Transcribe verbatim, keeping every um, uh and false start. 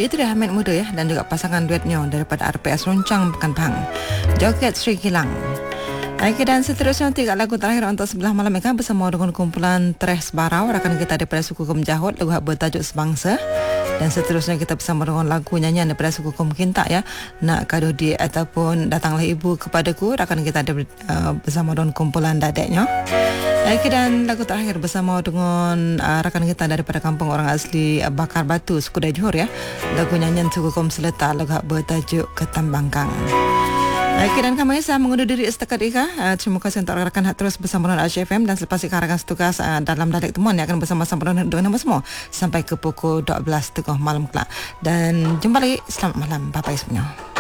Itu dia Hamid Muda ya, dan juga pasangan duetnya daripada R P S Roncang Pekan Pahang, Joget Sri Kilang. Okey, dan seterusnya tiga lagu terakhir untuk sebelah malam ini bersama dengan kumpulan Tres Barau, rakan kita daripada suku Kum Jahut, lagu bertajuk Sebangsa. Dan seterusnya kita bersama dengan lagu nyanyian daripada suku Kum Kintak ya, Nak Kado Di ataupun Datanglah Ibu Kepadaku, rakan kita ada uh, bersama dengan kumpulan Dadeknya. Okey, dan lagu terakhir bersama dengan uh, rakan kita daripada kampung orang asli uh, Bakar Batu, suku Dai Johor ya, lagu nyanyian suku Kum Seletar, lagu bertajuk Ketambangkang. Okey, dan kami saya mengundur diri setakat Ika. Uh, terima kasih untuk rakan-rakan terus bersama dengan Asia F M, dan selepas Ika rakan setugas uh, dalam Dalek Temuan yang akan bersama-sama dengan semua sampai ke pukul dua belas tiga puluh malam kelak. Dan jumpa lagi. Selamat malam. Bye-bye semuanya.